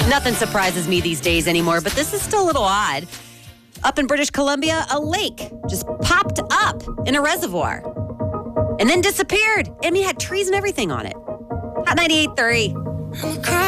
Nothing surprises me these days anymore, but this is still a little odd. Up in British Columbia, a lake just popped up in a reservoir and then disappeared. I mean, it had trees and everything on it. Hot 98.3.